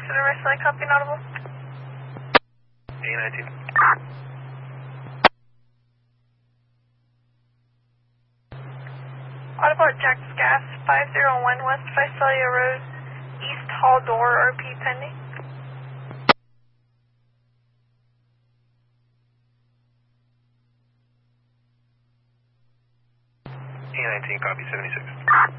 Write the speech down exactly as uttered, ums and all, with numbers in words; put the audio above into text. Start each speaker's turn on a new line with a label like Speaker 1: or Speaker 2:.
Speaker 1: Center Riverside, copy, notable.
Speaker 2: A nineteen.
Speaker 1: Autobot Jack's Gas, five oh one West Visalia Road, East Hall Door, R P pending.
Speaker 2: A nineteen, copy, seventy-six.